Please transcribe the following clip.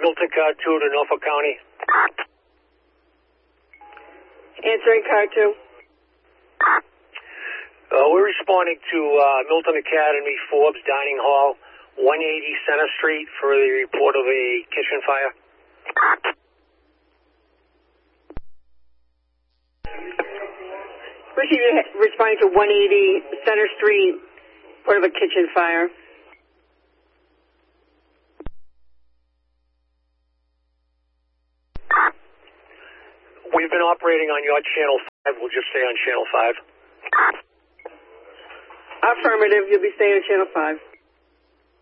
Milton Car 2 to Norfolk County. Answering Car 2. We're responding to Milton Academy, Forbes Dining Hall, 180 Center Street for the report of a kitchen fire. Responding to 180 Center Street, report of a kitchen fire. We've been operating on your channel 5. We'll just stay on channel 5. Affirmative. You'll be staying on channel 5.